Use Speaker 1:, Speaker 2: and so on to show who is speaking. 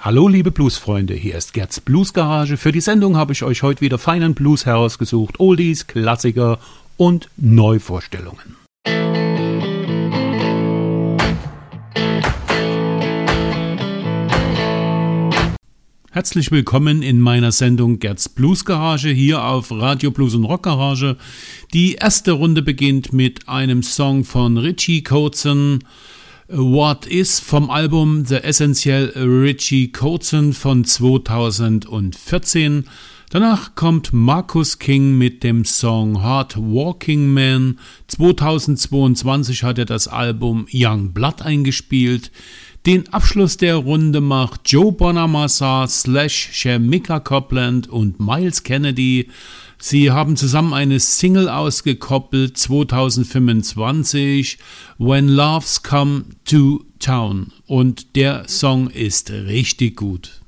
Speaker 1: Hallo liebe Bluesfreunde, hier ist Gerds Bluesgarage. Für die Sendung habe ich euch heute wieder feinen Blues herausgesucht, Oldies, Klassiker und Neuvorstellungen. Herzlich willkommen in meiner Sendung Gerds Bluesgarage hier auf Radio Blues und Rock Garage. Die erste Runde beginnt mit einem Song von Richie Kotzen, What Is, vom Album The Essential Richie Kotzen von 2014. Danach kommt Marcus King mit dem Song Hard Walking Man. 2022 hat er das Album Young Blood eingespielt. Den Abschluss der Runde macht Joe Bonamassa / Shamika Copland und Miles Kennedy. Sie haben zusammen eine Single ausgekoppelt 2025, When Loves Come to Town. Und der Song ist richtig gut.